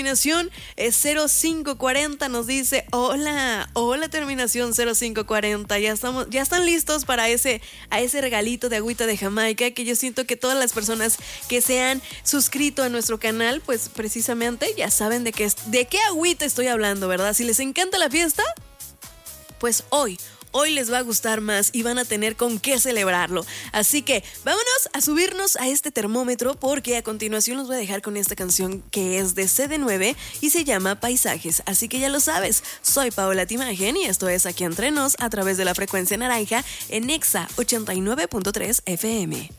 terminación 0540 nos dice, hola terminación 0540, ya están listos para a ese regalito de agüita de Jamaica, que yo siento que todas las personas que se han suscrito a nuestro canal, pues precisamente ya saben de qué agüita estoy hablando, ¿verdad? Si les encanta la fiesta, pues hoy les va a gustar más y van a tener con qué celebrarlo. Así que vámonos a subirnos a este termómetro, porque a continuación los voy a dejar con esta canción que es de CD9 y se llama Paisajes. Así que ya lo sabes, soy Paola Timagen y esto es Aquí Entre Nos a través de la frecuencia naranja en Exa 89.3 FM.